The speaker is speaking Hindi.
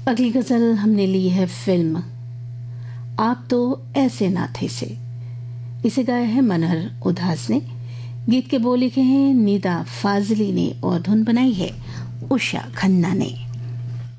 अगली गजल हमने ली है फिल्म आप तो ऐसे ना थे से। इसे गाया है मनहर उदास ने। गीत के बोल लिखे हैं निदा फाजली ने और धुन बनाई है उषा खन्ना ने।